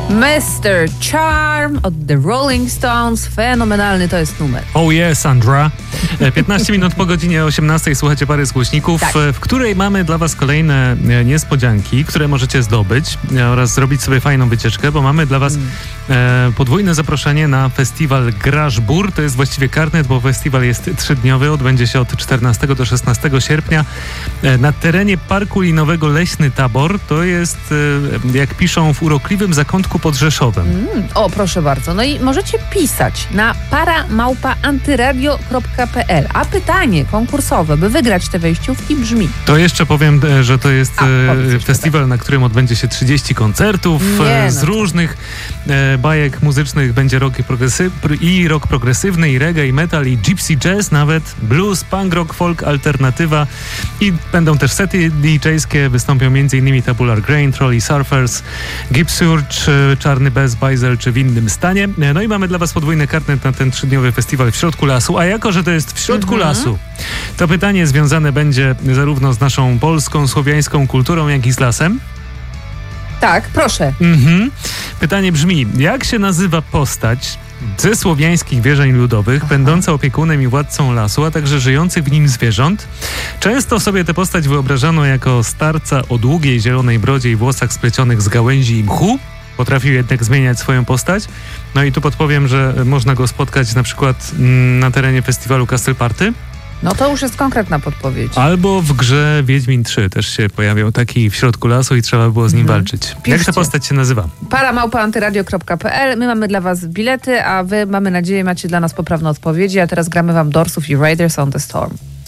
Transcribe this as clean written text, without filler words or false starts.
Mr. Charm od The Rolling Stones. Fenomenalny to jest numer. Oh yeah, Sandra. 15 minut po godzinie 18 słuchacie Pary z Głośników, Tak. w której mamy dla was kolejne niespodzianki, które możecie zdobyć oraz zrobić sobie fajną wycieczkę, bo mamy dla was podwójne zaproszenie na festiwal Graszbur. To jest właściwie karnet, bo festiwal jest 3-dniowy, odbędzie się od 14 do 16 sierpnia na terenie Parku Linowego Leśny Tabor. To jest, jak piszą, w urokliwym zakątku pod Rzeszowem. O, proszę bardzo. No i możecie pisać na para@antyradio.pl. A pytanie konkursowe, by wygrać te wejściówki, brzmi: To jeszcze powiem, że to jest powiedz festiwal, na którym odbędzie się 30 koncertów z różnych bajek muzycznych. Będzie rock progresywny, i reggae, i metal, i gypsy jazz, nawet blues, punk rock, folk, alternatywa. I będą też sety DJ-skie. Wystąpią m.in. Tabular Grain, Trolley Surfers, Gipsurge, Czarny Bez, Bajzel czy W innym stanie. No i mamy dla was podwójny karnet na ten 3-dniowy festiwal w środku lasu. A jako, że to jest w środku lasu, to pytanie związane będzie zarówno z naszą polską, słowiańską kulturą, jak i z lasem. Tak, proszę. Pytanie brzmi: jak się nazywa postać ze słowiańskich wierzeń ludowych, będąca opiekunem i władcą lasu, a także żyjących w nim zwierząt? Często sobie tę postać wyobrażano jako starca o długiej zielonej brodzie i włosach splecionych z gałęzi i mchu. Potrafił jednak zmieniać swoją postać. No i tu podpowiem, że można go spotkać na przykład na terenie festiwalu Castle-Party. No to już jest konkretna podpowiedź. Albo w grze Wiedźmin 3 też się pojawiał taki w środku lasu i trzeba było z nim walczyć. Piszcie. Jak ta postać się nazywa? para@antyradio.pl. My mamy dla was bilety, a wy, mamy nadzieję, macie dla nas poprawne odpowiedzi. A teraz gramy wam Doorsów i Raiders on the Storm.